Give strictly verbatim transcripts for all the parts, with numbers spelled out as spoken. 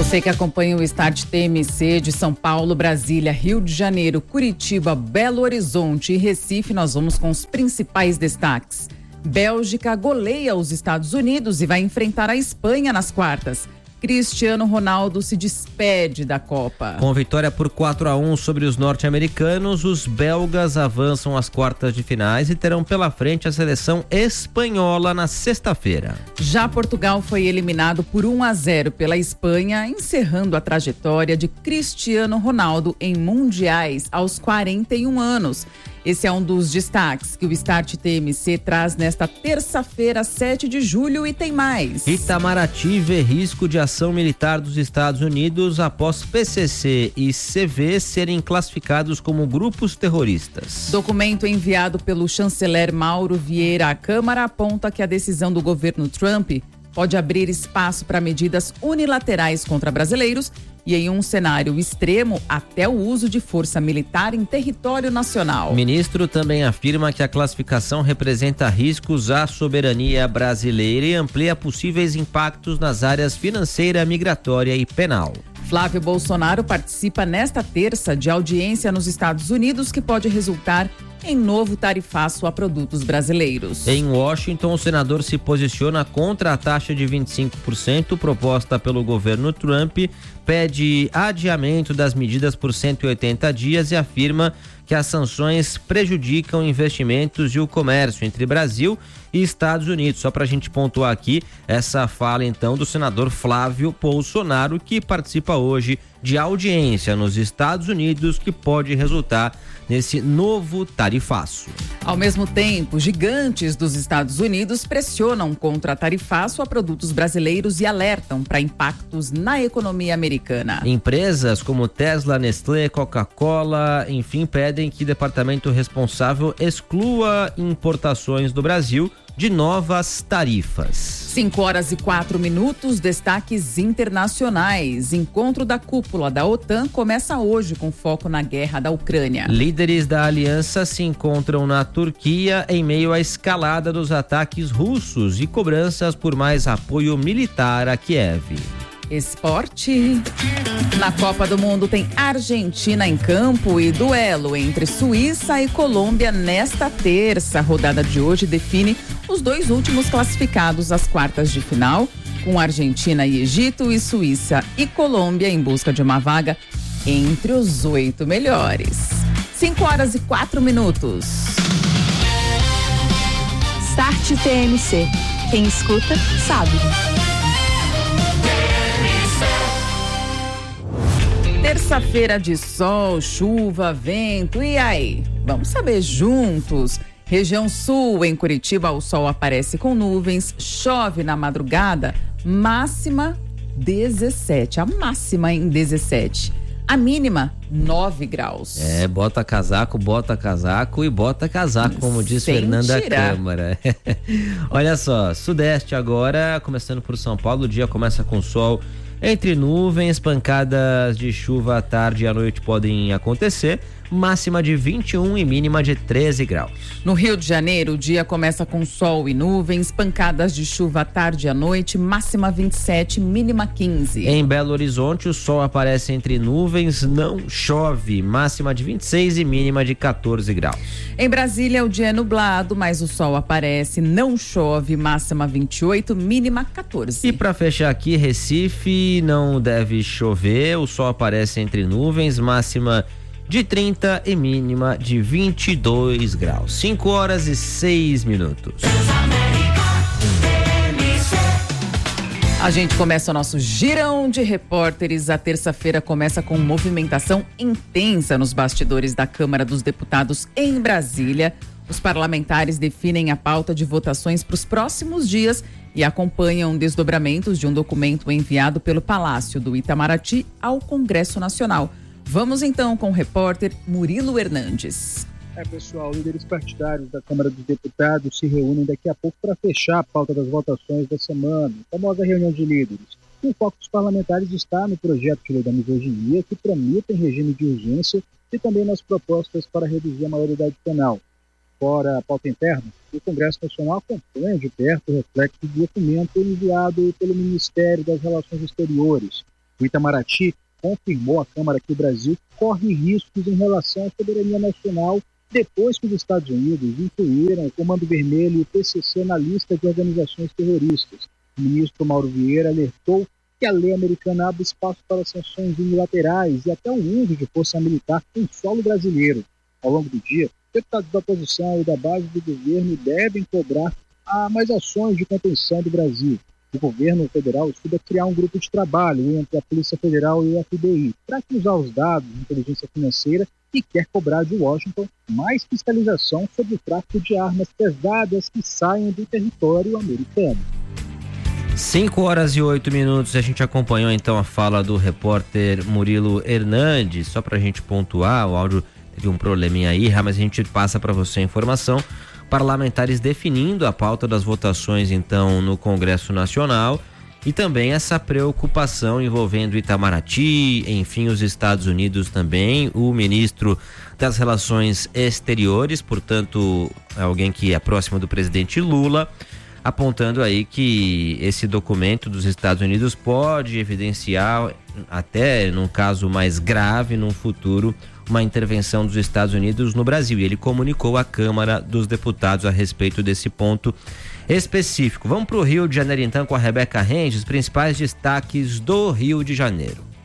Você que acompanha o Start T M C de São Paulo, Brasília, Rio de Janeiro, Curitiba, Belo Horizonte e Recife, nós vamos com os principais destaques. Bélgica goleia os Estados Unidos e vai enfrentar a Espanha nas quartas. Cristiano Ronaldo se despede da Copa. Com vitória por quatro a um sobre os norte-americanos, os belgas avançam às quartas de finais e terão pela frente a seleção espanhola na sexta-feira. Já Portugal foi eliminado por um a zero pela Espanha, encerrando a trajetória de Cristiano Ronaldo em mundiais aos quarenta e um anos. Esse é um dos destaques que o Start T M C traz nesta terça-feira, sete de julho, e tem mais. Itamaraty vê risco de ação militar dos Estados Unidos após P C C e C V serem classificados como grupos terroristas. Documento enviado pelo chanceler Mauro Vieira à Câmara aponta que a decisão do governo Trump pode abrir espaço para medidas unilaterais contra brasileiros e, em um cenário extremo, até o uso de força militar em território nacional. O ministro também afirma que a classificação representa riscos à soberania brasileira e amplia possíveis impactos nas áreas financeira, migratória e penal. Flávio Bolsonaro participa nesta terça de audiência nos Estados Unidos que pode resultar em novo tarifaço a produtos brasileiros. Em Washington, o senador se posiciona contra a taxa de vinte e cinco por cento proposta pelo governo Trump, pede adiamento das medidas por cento e oitenta dias e afirma que as sanções prejudicam investimentos e o comércio entre Brasil e Estados Unidos. Só para a gente pontuar aqui essa fala então do senador Flávio Bolsonaro, que participa hoje de audiência nos Estados Unidos que pode resultar nesse novo tarifaço. Ao mesmo tempo, gigantes dos Estados Unidos pressionam contra tarifaço a produtos brasileiros e alertam para impactos na economia americana. Empresas como Tesla, Nestlé, Coca-Cola, enfim, pedem que o departamento responsável exclua importações do Brasil de novas tarifas. cinco horas e quatro minutos, destaques internacionais. Encontro da cúpula da OTAN começa hoje com foco na guerra da Ucrânia. Líderes da aliança se encontram na Turquia em meio à escalada dos ataques russos e cobranças por mais apoio militar a Kiev. Esporte. Na Copa do Mundo tem Argentina em campo e duelo entre Suíça e Colômbia nesta terça. A rodada de hoje define os dois últimos classificados às quartas de final, com Argentina e Egito e Suíça e Colômbia em busca de uma vaga entre os oito melhores. cinco horas e quatro minutos. Start T M C. Quem escuta, sabe. Terça-feira de sol, chuva, vento, e aí? Vamos saber juntos. Região sul, em Curitiba, o sol aparece com nuvens, chove na madrugada, máxima dezessete, a máxima em dezessete. A mínima, nove graus. É, bota casaco, bota casaco e bota casaco, como diz Sem Fernanda tirar. Câmara. Olha só, sudeste agora, começando por São Paulo, o dia começa com sol entre nuvens, pancadas de chuva à tarde e à noite podem acontecer, máxima de vinte e um e mínima de treze graus. No Rio de Janeiro, o dia começa com sol e nuvens, pancadas de chuva à tarde e à noite, máxima vinte e sete, mínima quinze. Em Belo Horizonte, o sol aparece entre nuvens, não chove, máxima de vinte e seis e mínima de quatorze graus. Em Brasília, o dia é nublado, mas o sol aparece, não chove, máxima vinte e oito, mínima quatorze. E para fechar aqui, Recife, não deve chover, o sol aparece entre nuvens, máxima de trinta e mínima de vinte e dois graus. cinco horas e seis minutos. A gente começa o nosso girão de repórteres. A terça-feira começa com movimentação intensa nos bastidores da Câmara dos Deputados em Brasília. Os parlamentares definem a pauta de votações para os próximos dias e acompanham desdobramentos de um documento enviado pelo Palácio do Itamaraty ao Congresso Nacional. Vamos então com o repórter Murilo Hernandes. É, pessoal, líderes partidários da Câmara dos Deputados se reúnem daqui a pouco para fechar a pauta das votações da semana, a famosa reunião de líderes. E o foco dos parlamentares está no projeto de lei da misoginia, que tramita em regime de urgência, e também nas propostas para reduzir a maioridade penal. Fora a pauta interna, o Congresso Nacional acompanha de perto o reflexo do documento enviado pelo Ministério das Relações Exteriores. O Itamaraty confirmou à Câmara que o Brasil corre riscos em relação à soberania nacional depois que os Estados Unidos incluíram o Comando Vermelho e o P C C na lista de organizações terroristas. O ministro Mauro Vieira alertou que a lei americana abre espaço para sanções unilaterais e até o uso de força militar em solo brasileiro. Ao longo do dia, deputados da oposição e da base do governo devem cobrar a mais ações de contenção do Brasil. O governo federal estuda criar um grupo de trabalho entre a Polícia Federal e o F B I para cruzar os dados de inteligência financeira e quer cobrar de Washington mais fiscalização sobre o tráfico de armas pesadas que saem do território americano. cinco horas e oito minutos, a gente acompanhou então a fala do repórter Murilo Hernandes. Só para a gente pontuar, o áudio teve um probleminha aí, mas a gente passa para você a informação. Parlamentares definindo a pauta das votações então no Congresso Nacional e também essa preocupação envolvendo Itamaraty, enfim, os Estados Unidos também. O ministro das Relações Exteriores, portanto, alguém que é próximo do presidente Lula, apontando aí que esse documento dos Estados Unidos pode evidenciar, até num caso mais grave, num futuro, uma intervenção dos Estados Unidos no Brasil. E ele comunicou à Câmara dos Deputados a respeito desse ponto específico. Vamos para o Rio de Janeiro então com a Rebeca Renge, os principais destaques do Rio de Janeiro.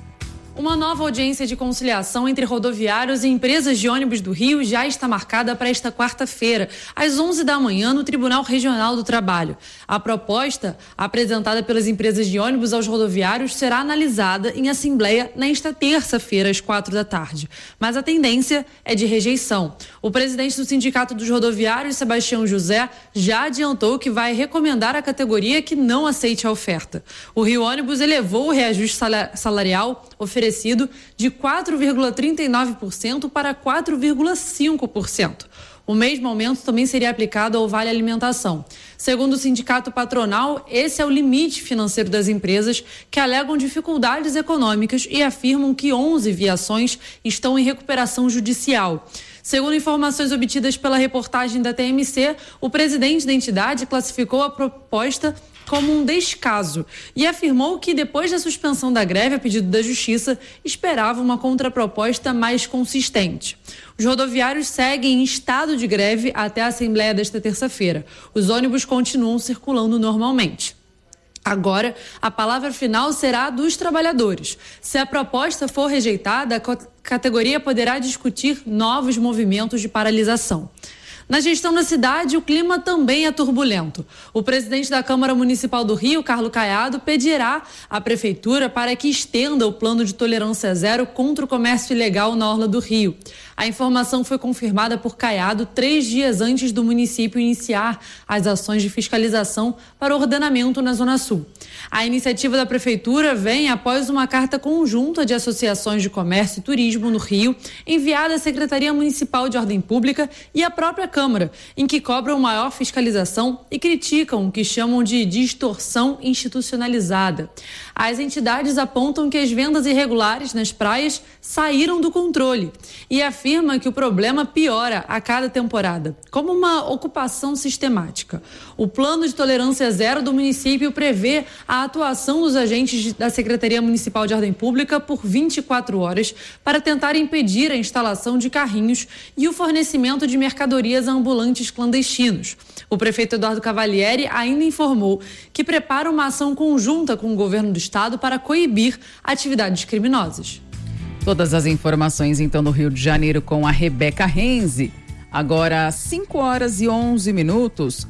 Uma nova audiência de conciliação entre rodoviários e empresas de ônibus do Rio já está marcada para esta quarta-feira, às onze da manhã, no Tribunal Regional do Trabalho. A proposta, apresentada pelas empresas de ônibus aos rodoviários, será analisada em assembleia nesta terça-feira, às quatro da tarde. Mas a tendência é de rejeição. O presidente do Sindicato dos Rodoviários, Sebastião José, já adiantou que vai recomendar à categoria que não aceite a oferta. O Rio Ônibus elevou o reajuste salarial oferecido de quatro vírgula trinta e nove por cento para quatro vírgula cinco por cento. O mesmo aumento também seria aplicado ao Vale Alimentação. Segundo o sindicato patronal, esse é o limite financeiro das empresas que alegam dificuldades econômicas e afirmam que onze viações estão em recuperação judicial. Segundo informações obtidas pela reportagem da T M C, o presidente da entidade classificou a proposta como um descaso e afirmou que, depois da suspensão da greve a pedido da Justiça, esperava uma contraproposta mais consistente. Os rodoviários seguem em estado de greve até a Assembleia desta terça-feira. Os ônibus continuam circulando normalmente. Agora, a palavra final será a dos trabalhadores. Se a proposta for rejeitada, a categoria poderá discutir novos movimentos de paralisação. Na gestão da cidade, o clima também é turbulento. O presidente da Câmara Municipal do Rio, Carlos Caiado, pedirá à Prefeitura para que estenda o plano de tolerância zero contra o comércio ilegal na orla do Rio. A informação foi confirmada por Caiado três dias antes do município iniciar as ações de fiscalização para ordenamento na Zona Sul. A iniciativa da Prefeitura vem após uma carta conjunta de associações de comércio e turismo no Rio, enviada à Secretaria Municipal de Ordem Pública e à própria Câmara, em que cobram maior fiscalização e criticam o que chamam de distorção institucionalizada. As entidades apontam que as vendas irregulares nas praias saíram do controle e afirma que o problema piora a cada temporada, como uma ocupação sistemática. O plano de tolerância zero do município prevê a atuação dos agentes da Secretaria Municipal de Ordem Pública por vinte e quatro horas para tentar impedir a instalação de carrinhos e o fornecimento de mercadorias a ambulantes clandestinos. O prefeito Eduardo Cavalieri ainda informou que prepara uma ação conjunta com o governo do estado para coibir atividades criminosas. Todas as informações, então, do Rio de Janeiro com a Rebeca Renze. Agora, cinco horas e onze minutos.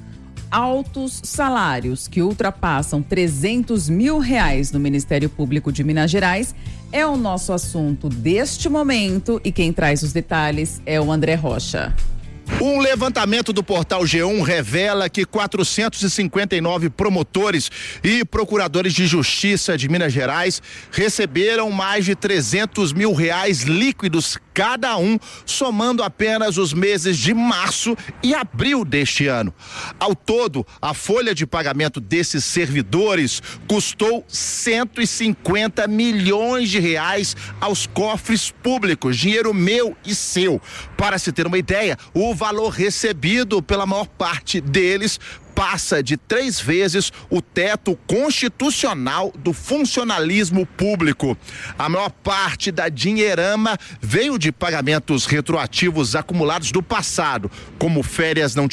Altos salários que ultrapassam trezentos mil reais no Ministério Público de Minas Gerais é o nosso assunto deste momento e quem traz os detalhes é o André Rocha. Um levantamento do portal G um revela que quatrocentos e cinquenta e nove promotores e procuradores de justiça de Minas Gerais receberam mais de trezentos mil reais líquidos cada um, somando apenas os meses de março e abril deste ano. Ao todo, a folha de pagamento desses servidores custou cento e cinquenta milhões de reais aos cofres públicos, dinheiro meu e seu. Para se ter uma ideia, o valor recebido pela maior parte deles passa de três vezes o teto constitucional do funcionalismo público. A maior parte da dinheirama veio de pagamentos retroativos acumulados do passado, como férias não